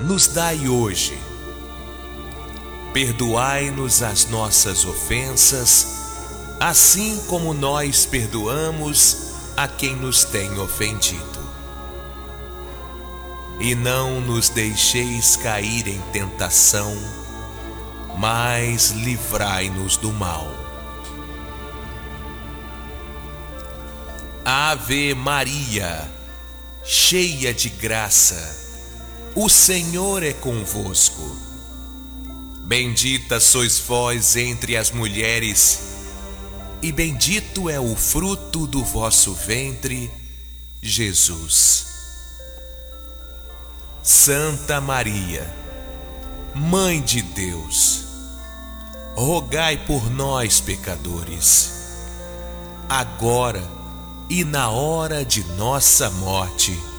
nos dai hoje. Perdoai-nos as nossas ofensas, assim como nós perdoamos a quem nos tem ofendido. E não nos deixeis cair em tentação, mas livrai-nos do mal. Ave Maria, cheia de graça, o Senhor é convosco. Bendita sois vós entre as mulheres, e bendito é o fruto do vosso ventre, Jesus. Santa Maria, Mãe de Deus, rogai por nós, pecadores, agora e na hora de nossa morte.